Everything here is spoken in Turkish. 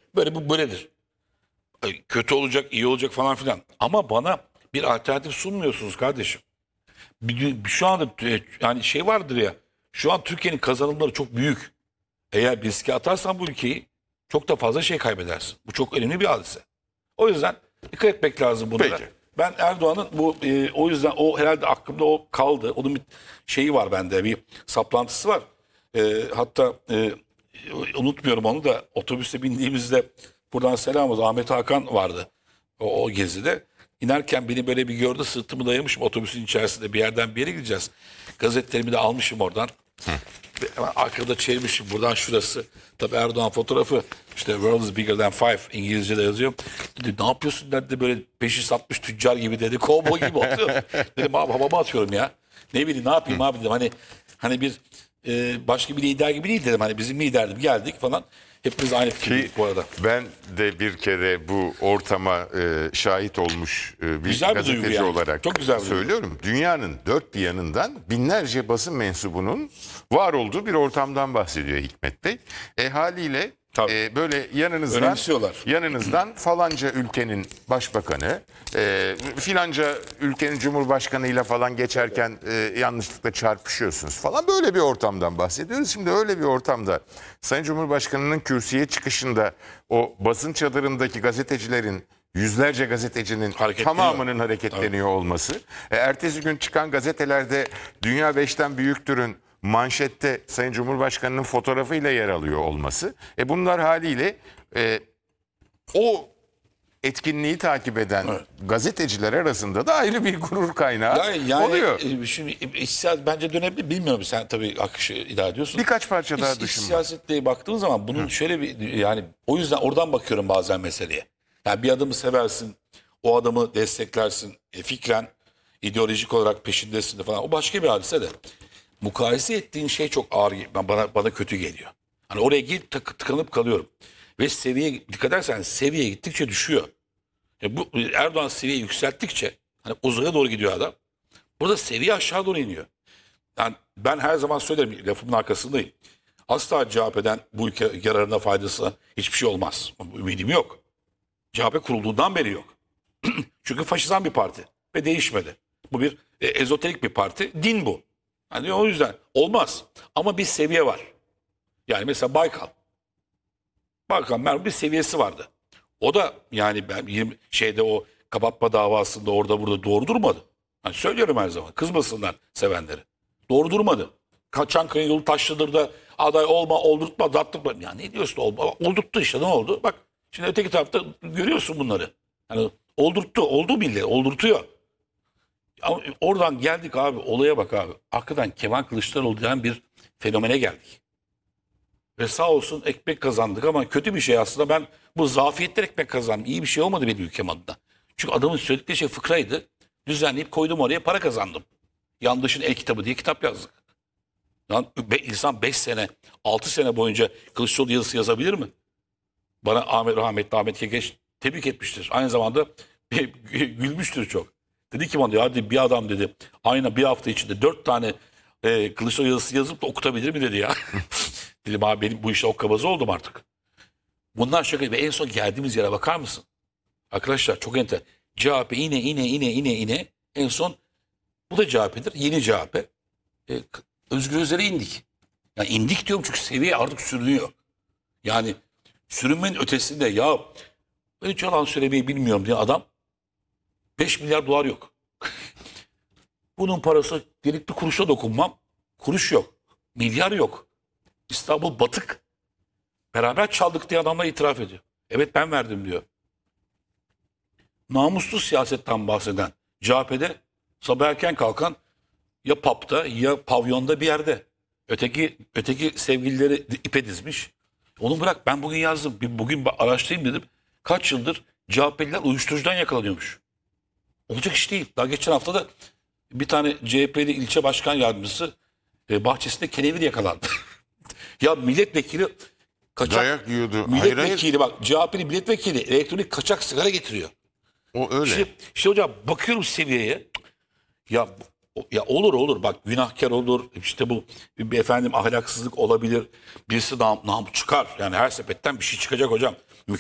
Böyle bu böyledir. Kötü olacak, iyi olacak falan filan. Ama bana bir alternatif sunmuyorsunuz kardeşim. Şu anda yani şey vardır ya. Şu an Türkiye'nin kazanımları çok büyük. Eğer bir riske atarsan bu ülkeyi çok da fazla şey kaybedersin. Bu çok önemli bir hadise. O yüzden dikkat etmek lazım bunlara. Peki. Ben Erdoğan'ın bu o yüzden o herhalde aklımda o kaldı. Onun bir şeyi var bende, bir saplantısı var. Hatta unutmuyorum onu da, otobüse bindiğimizde buradan selam olsun, Ahmet Hakan vardı o gezide. İnerken beni böyle bir gördü, sırtımı dayamışım otobüsün içerisinde, bir yerden bir yere gideceğiz. Gazetelerimi de almışım oradan. Hemen arkada çevirmişim, buradan şurası. Tabii Erdoğan fotoğrafı, işte "World is bigger than five" İngilizce'de yazıyor. Dedi ne yapıyorsun dedi, böyle peşi satmış tüccar gibi dedi. Kovboy gibi oturuyor. Dedim abi havama atıyorum ya. Ne bileyim ne yapayım abi dedim. Hani bir başka bir lider gibi değil dedim. Hani bizim liderdim, geldik falan. Hepimiz aynı fikirdeyiz bu arada. Ben de bir kere bu ortama şahit olmuş bir Güzel bir duygu gazeteci yani. olarak Çok güzel bir duygu. söylüyorum. Dünyanın dört bir yanından binlerce basın mensubunun var olduğu bir ortamdan bahsediyor Hikmet Bey. Haliyle Tabii. böyle Önemsiyorlar. yanınızdan falanca ülkenin başbakanı, filanca ülkenin cumhurbaşkanıyla falan geçerken yanlışlıkla çarpışıyorsunuz falan, böyle bir ortamdan bahsediyoruz. Şimdi öyle bir ortamda Sayın Cumhurbaşkanı'nın kürsüye çıkışında o basın çadırındaki gazetecilerin, yüzlerce gazetecinin tamamının hareketleniyor olması, ertesi gün çıkan gazetelerde "Dünya 5'ten büyüktür'ün manşette Sayın Cumhurbaşkanı'nın fotoğrafıyla yer alıyor olması, bunlar haliyle o etkinliği takip eden gazeteciler arasında da ayrı bir gurur kaynağı oluyor. Şimdi siyaset bence dönebilir. Bilmiyorum, sen tabii akışı idare ediyorsun. Birkaç parça daha İç düşün. siyasette baktığın zaman bunun şöyle bir, yani o yüzden oradan bakıyorum bazen meseleye. Yani bir adamı seversin, o adamı desteklersin, fikren, ideolojik olarak peşindesin de falan. O başka bir hadise de. Mukayese ettiğin şey çok ağır, bana kötü geliyor. Hani oraya gidip tıkanıp kalıyorum. Ve seviye, dikkat edersen seviye gittikçe düşüyor. Bu Erdoğan seviye yükselttikçe hani uzaya doğru gidiyor adam. Burada seviye aşağı doğru iniyor. Yani ben her zaman söylerim, lafımın arkasındayım. Asla CHP'den bu ülke yararına faydası hiçbir şey olmaz. Ümidim yok. CHP kurulduğundan beri yok. Çünkü faşizan bir parti ve değişmedi. Bu bir ezoterik bir parti. Din bu. Yani o yüzden olmaz. Ama bir seviye var. Yani mesela Baykal. Baykal bir seviyesi vardı. O da yani ben o kapatma davasında orada burada doğru durmadı. Yani söylüyorum her zaman. Kızmasınlar sevenleri. Doğru durmadı. Çankaya yolu taşlıdır da aday olma, oldurtma, dattırma. Ya ne diyorsun olma? Oldurttu işte, ne oldu? Bak şimdi öteki tarafta görüyorsun bunları. Yani oldurttu, oldu bile, oldurtuyor. Ama oradan geldik abi, olaya bak abi. Hakikaten Kemal Kılıçdaroğlu diyen bir fenomene geldik. Ve sağ olsun ekmek kazandık ama kötü bir şey aslında. Ben bu zafiyetten ekmek kazandım. İyi bir şey olmadı benim ülkem adına. Çünkü adamın söyledikleri şey fıkraydı. Düzenleyip koydum oraya, para kazandım. Yandaşın El Kitabı diye kitap yazdık. Lan insan 5 sene, 6 sene boyunca Kılıçdaroğlu yazısı yazabilir mi? Bana rahmetli Ahmet Kekeç tebrik etmiştir. Aynı zamanda gülmüştür çok. Dedi ki bana, ya dedi, bir adam dedi aynı bir hafta içinde 4 tane Kılıçdaroğlu yazısı yazıp da okutabilir mi dedi ya. Dedim abi, benim bu işe okkabazı oldum artık. Bunlar şaka. Ve en son geldiğimiz yere bakar mısın? Arkadaşlar çok enter. CHP ine en son bu da CHP'dir. Yeni CHP. Özgür Özel'e indik. Yani indik diyorum çünkü seviye artık sürünüyor. Yani sürünmenin ötesinde ya ben hiç yalan söylemeyi bilmiyorum diye adam 5 milyar dolar yok. Bunun parası delikli kuruşa dokunmam. Kuruş yok. Milyar yok. İstanbul batık. Beraber çaldık diye adamlar itiraf ediyor. Evet ben verdim diyor. Namuslu siyasetten bahseden CHP'de sabah erken kalkan ya pub'da ya pavyonda bir yerde. Öteki sevgilileri ipe dizmiş. Onu bırak, ben bugün yazdım. Bugün araştırayım dedim. Kaç yıldır CHP'liler uyuşturucudan yakalanıyormuş. Olacak iş değil. Daha geçen hafta da bir tane CHP'li ilçe başkan yardımcısı bahçesinde kenevir yakalandı. Ya milletvekili kaçak, Dayak yiyordu. milletvekili bak, CHP'li milletvekili elektronik kaçak sigara getiriyor. O öyle. İşte hocam bakıyorum seviyeye. Ya olur bak, günahkar olur, işte bu efendim ahlaksızlık olabilir, birisi çıkar yani, her sepetten bir şey çıkacak hocam.